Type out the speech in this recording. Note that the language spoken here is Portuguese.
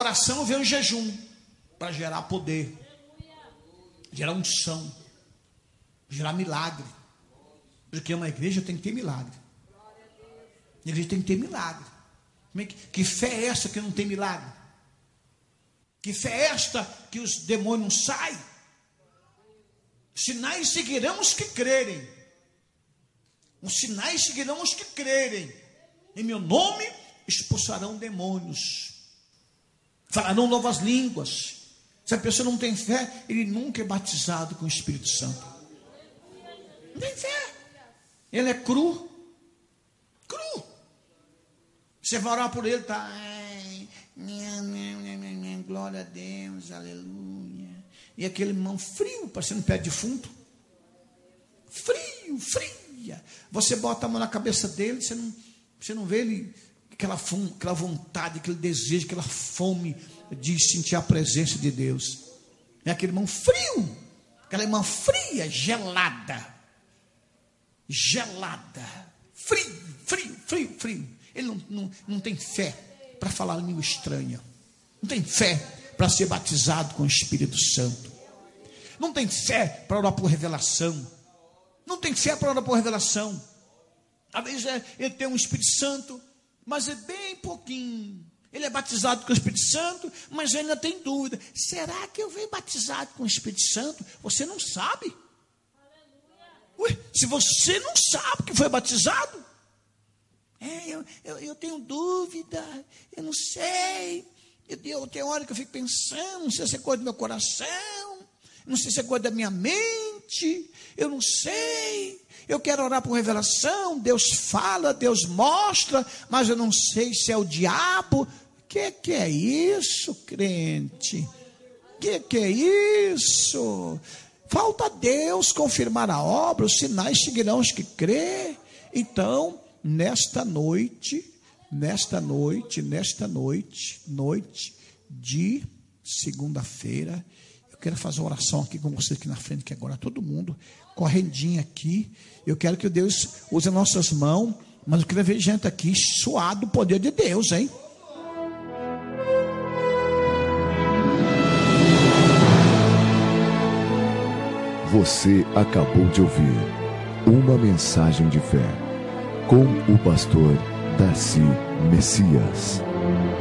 oração vem o jejum para gerar poder, gerar unção, gerar milagre. Porque uma igreja tem que ter milagre. A igreja tem que ter milagre. Que fé é essa que não tem milagre? Que fé é esta que os demônios não saem? Sinais seguirão os que crerem. Os sinais seguirão os que crerem. Em meu nome expulsarão demônios. Falarão novas línguas. Se a pessoa não tem fé, ele nunca é batizado com o Espírito Santo. Não tem fé. Ele é cru. Cru. Você vai orar por ele, tá? Glória a Deus, aleluia. E aquele irmão frio, parecendo pé de defunto. Frio, fria. Você bota a mão na cabeça dele, você não vê ele, aquela vontade, aquele desejo, aquela fome de sentir a presença de Deus. É aquele irmão frio, aquela irmã fria, gelada. Gelada. Frio. Ele não tem fé para falar língua estranha. Não tem fé para ser batizado com o Espírito Santo. Não tem fé para orar por revelação. Não tem fé para orar por revelação. Às vezes ele tem um Espírito Santo, mas é bem pouquinho. Ele é batizado com o Espírito Santo, mas ainda tem dúvida. Será que eu venho batizado com o Espírito Santo? Você não sabe. Ué, se você não sabe que foi batizado, eu tenho dúvida, eu não sei. Eu tenho hora que eu fico pensando, não sei se é coisa do meu coração, não sei se é coisa da minha mente, eu não sei. Eu quero orar por revelação, Deus fala, Deus mostra, mas eu não sei se é o diabo. Que é isso, crente? Que é isso? Falta Deus confirmar a obra, os sinais seguirão os que crê. Então, nesta noite de segunda-feira, eu quero fazer uma oração aqui com vocês aqui na frente, que agora todo mundo, correndinho aqui. Eu quero que Deus use as nossas mãos, mas eu quero ver gente aqui suado do poder de Deus, hein? Você acabou de ouvir uma mensagem de fé com o pastor Darcy Messias.